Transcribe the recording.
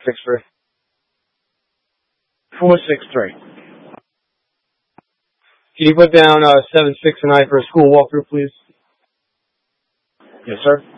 63. 463. Can you put down 769 for a school walkthrough, please? Yes, sir.